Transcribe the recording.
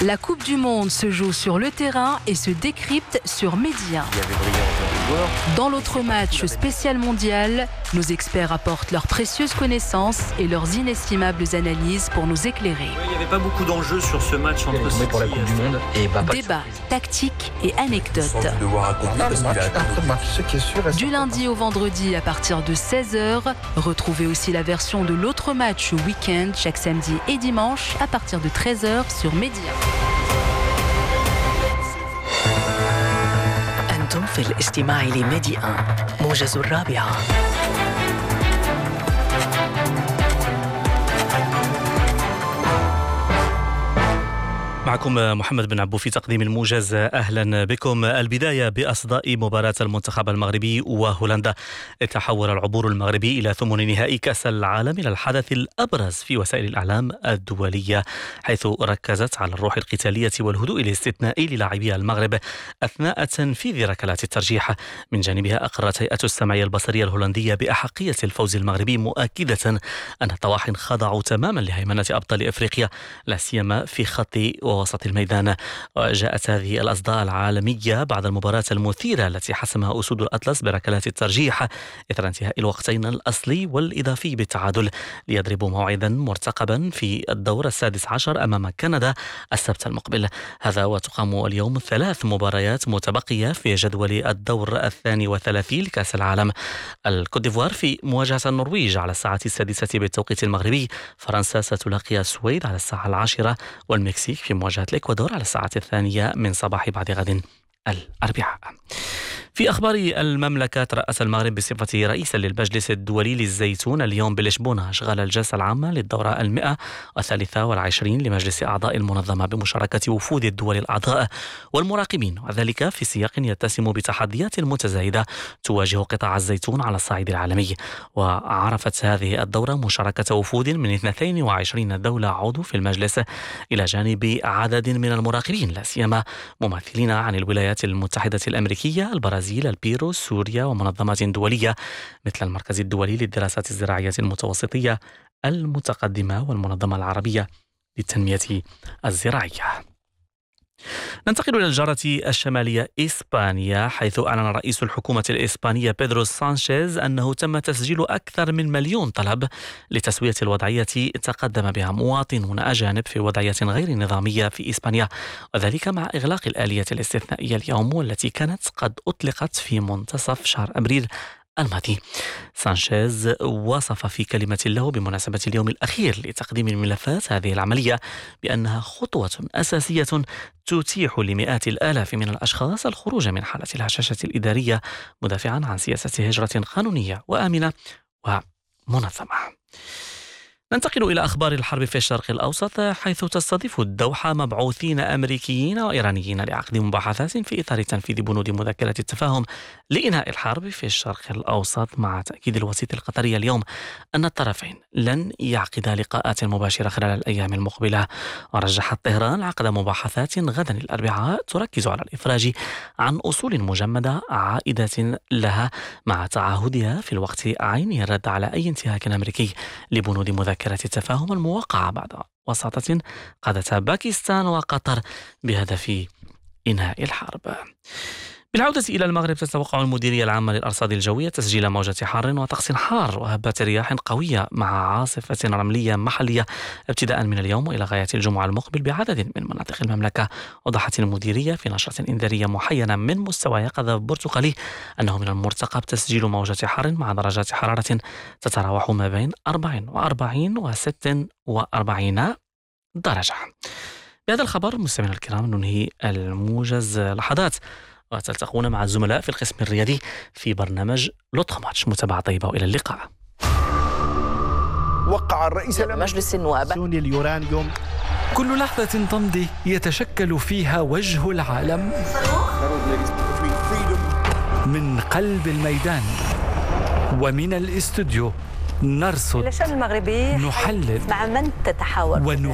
La Coupe du Monde se joue sur le terrain et se décrypte sur Média 1. Dans l'autre match spécial mondial, nos experts apportent leurs précieuses connaissances et leurs inestimables analyses pour nous éclairer. Il n'y avait pas beaucoup d'enjeux sur ce match entre City pour la Coupe du Monde. Débat, tactique et anecdotes. Du lundi au vendredi à partir de 16h, retrouvez aussi la version de l'autre match week-end chaque samedi et dimanche à partir de 13h sur Média. أنتم في الاستماع لميديا 1 موجز الرابعة. معكم محمد بن عبو في تقديم الموجز. أهلا بكم. البداية بأصداء مباراة المنتخب المغربي وهولندا. تحول العبور المغربي إلى ثمن نهائي كأس العالم إلى الحدث الأبرز في وسائل الإعلام الدولية، حيث ركزت على الروح القتالية والهدوء الاستثنائي للاعبي المغرب أثناء تنفيذ ركلات الترجيح. من جانبها أقرت هيئة السمعية البصرية الهولندية بأحقية الفوز المغربي، مؤكدة أن الطواحن خضعوا تماما لهيمنة أبطال إفريقيا لا سيما في خط وسط الميدان. جاءت هذه الأصداء العالمية بعد المباراة المثيرة التي حسمها أسود الأطلس بركلات الترجيح إثر انتهاء الوقتين الأصلي والإضافي بالتعادل، ليضربوا موعدا مرتقبا في الدور السادس عشر أمام كندا السبت المقبل. هذا وتقام اليوم 3 مباريات متبقية في جدول الدور 32 لكأس العالم. الكوت ديفوار في مواجهة النرويج على الساعة 6 بالتوقيت المغربي، فرنسا ستلاقي السويد على الساعة 10، والمكسيك في مواجهة الإكوادور على الساعة 2 من صباح بعد غد الأربعاء. في أخبار المملكة، ترأس المغرب بصفته رئيسا للمجلس الدولي للزيتون اليوم بلشبونة أشغال الجلسة العامة للدورة 123 لمجلس أعضاء المنظمة بمشاركة وفود الدول الأعضاء والمراقبين، وذلك في سياق يتسم بتحديات متزايدة تواجه قطاع الزيتون على الصعيد العالمي. وعرفت هذه الدورة مشاركة وفود من 22 دولة عضو في المجلس إلى جانب عدد من المراقبين لا سيما ممثلين عن الولايات المتحدة الأمريكية، البرازيل، البيرو، سوريا، ومنظمات دولية مثل المركز الدولي للدراسات الزراعية المتوسطية المتقدمة والمنظمة العربية للتنمية الزراعية. ننتقل إلى الجارة الشمالية إسبانيا، حيث أعلن رئيس الحكومة الإسبانية بيدرو سانشيز أنه تم تسجيل أكثر من 1,000,000 طلب لتسوية الوضعية تقدم بها مواطنون أجانب في وضعية غير نظامية في إسبانيا، وذلك مع إغلاق الآلية الاستثنائية اليوم والتي كانت قد أطلقت في منتصف شهر أبريل الماضي. سانشيز وصف في كلمة له بمناسبة اليوم الأخير لتقديم الملفات هذه العملية بأنها خطوة أساسية تتيح لمئات الآلاف من الأشخاص الخروج من حالة الهشاشة الإدارية، مدافعا عن سياسة هجرة قانونية وآمنة ومنظمة. ننتقل إلى أخبار الحرب في الشرق الأوسط، حيث تستضيف الدوحة مبعوثين أمريكيين وإيرانيين لعقد مباحثات في إطار تنفيذ بنود مذكرة التفاهم لإنهاء الحرب في الشرق الأوسط، مع تأكيد الوسيط القطري اليوم أن الطرفين لن يعقدا لقاءات مباشرة خلال الأيام المقبلة. ورجحت طهران عقد مباحثات غدا الأربعاء تركز على الإفراج عن أصول مجمدة عائدة لها، مع تعهدها في الوقت عينه الرد على أي انتهاك أمريكي لبنود مذكرة التفاهم الموقعة بعد وساطة قادتها باكستان وقطر بهدف إنهاء الحرب. بالعودة إلى المغرب، تتوقع المديرية العامة للأرصاد الجوية تسجيل موجة حار وطقس حار وهبات رياح قوية مع عاصفة رملية محلية ابتداء من اليوم وإلى غاية الجمعة المقبل بعدد من مناطق المملكة. وضحت المديرية في نشرة إنذارية محينة من مستوى يقظة برتقالي أنه من المرتقب تسجيل موجة حار مع درجات حرارة تتراوح ما بين 44 و 46 درجة. بهذا الخبر مستمعينا الكرام ننهي الموجز لحظات، وتلتقون مع الزملاء في القسم الرياضي في برنامج لطخ ماتش. متابعة طيبة وإلى اللقاء. وقع الرئيس مجلس النواب اليورانيوم. كل لحظة تمضي يتشكل فيها وجه العالم من قلب الميدان ومن الاستوديو. نرصد، الشأن المغربي نحلل مع من تتحاور